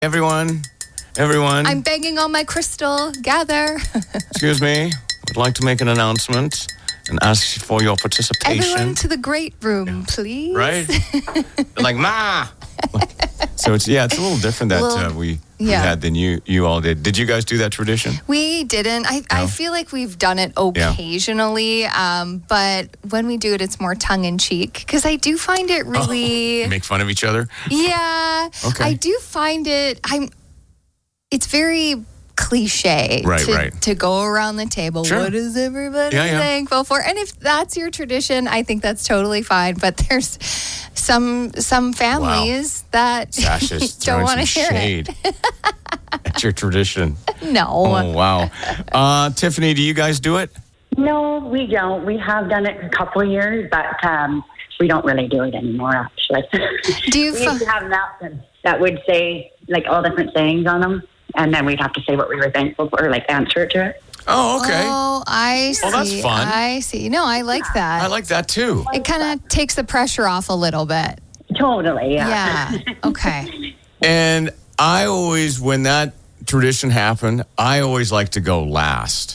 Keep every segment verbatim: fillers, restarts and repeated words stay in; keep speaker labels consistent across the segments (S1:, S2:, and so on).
S1: Everyone, everyone.
S2: I'm banging on my crystal. Gather.
S1: Excuse me. I'd like to make an announcement and ask for your participation.
S2: Everyone to the great room, please.
S1: Right? Like, ma! So, it's yeah, it's a little different that
S2: Well,
S1: uh, we, we
S2: yeah.
S1: had than you, you all did. Did you guys do that tradition?
S2: We didn't. I, I feel like we've done it occasionally, um, but when we do it, it's more tongue-in-cheek because I do find it really...
S1: Make fun of each other?
S2: Yeah.
S1: Okay.
S2: I do find it... I'm. It's very cliche
S1: Right,
S2: to,
S1: right.
S2: to go around the table.
S1: Sure.
S2: What is everybody
S1: Yeah, yeah.
S2: thankful for? And if that's your tradition, I think that's totally fine. But there's some some families that
S1: Sasha's
S2: don't
S1: throwing
S2: want to
S1: some
S2: hear
S1: shade at your tradition.
S2: it. No.
S1: Oh, wow. Uh, Tiffany, do you guys do it?
S3: No, we don't. We have done it a couple of years, but um, we don't really do it anymore, actually.
S2: Do you
S3: we
S2: fi-
S3: used to have napkins that would say, like, all different sayings on them, and then we'd have to say what we were thankful for, like, answer it to it.
S1: Oh, okay.
S2: Oh, I see.
S1: Oh, that's fun.
S2: I see. No, I like that.
S1: I like that, too.
S2: It kind of takes the pressure off a little bit.
S3: Totally, yeah.
S2: Yeah. Okay.
S1: And I always, when that tradition happened, I always like to go last.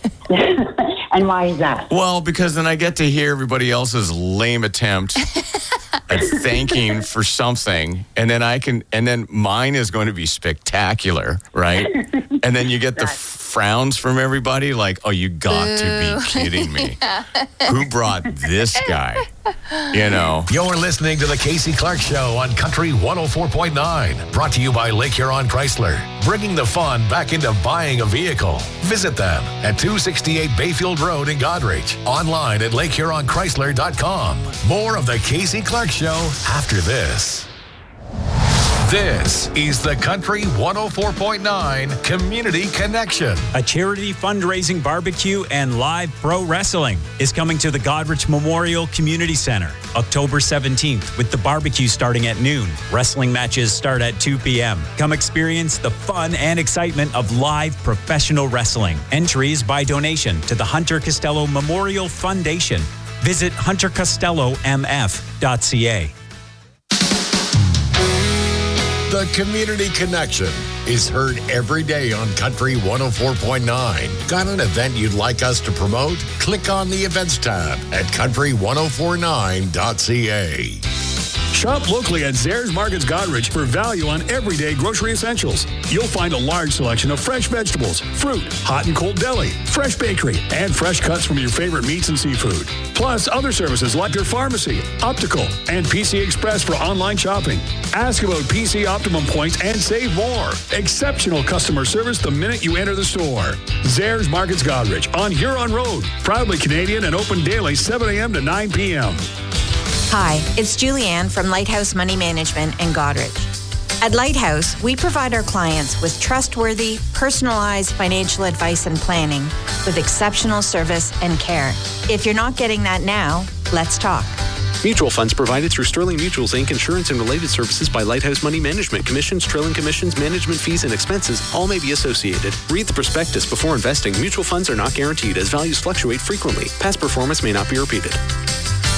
S3: And why is that?
S1: Well, because then I get to hear everybody else's lame attempt at thanking for something, and then I can, and then mine is going to be spectacular, right? And then you get the frowns from everybody, like, "Oh, you got to
S2: Boo.
S1: be kidding me! Who brought this guy?" You know.
S4: You're listening to the Casey Clark Show on Country one oh four point nine. Brought to you by Lake Huron Chrysler. Bringing the fun back into buying a vehicle. Visit them at two sixty-eight Bayfield Road in Goderich. Online at lake huron chrysler dot com. More of the Casey Clark Show after this. This is the Country one oh four point nine Community Connection.
S5: A charity fundraising barbecue and live pro wrestling is coming to the Goderich Memorial Community Center October seventeenth with the barbecue starting at noon. Wrestling matches start at two p.m. Come experience the fun and excitement of live professional wrestling. Entry is by donation to the Hunter Costello Memorial Foundation. Visit hunter costello m f dot c a.
S4: The Community Connection is heard every day on Country one oh four point nine. Got an event you'd like us to promote? Click on the Events tab at country ten forty-nine dot c a.
S6: Shop locally at Zehrs Markets Goderich for value on everyday grocery essentials. You'll find a large selection of fresh vegetables, fruit, hot and cold deli, fresh bakery, and fresh cuts from your favorite meats and seafood. Plus other services like your pharmacy, optical, and P C Express for online shopping. Ask about P C Optimum points and save more. Exceptional customer service the minute you enter the store. Zehrs Markets Goderich on Huron Road. Proudly Canadian and open daily seven a.m. to nine p.m.
S7: Hi, it's Julianne from Lighthouse Money Management in Goderich. At Lighthouse, we provide our clients with trustworthy, personalized financial advice and planning with exceptional service and care. If you're not getting that now, let's talk.
S8: Mutual funds provided through Sterling Mutuals, Incorporated. Insurance and related services by Lighthouse Money Management. Commissions, trailing commissions, management fees, and expenses all may be associated. Read the prospectus before investing. Mutual funds are not guaranteed as values fluctuate frequently. Past performance may not be repeated.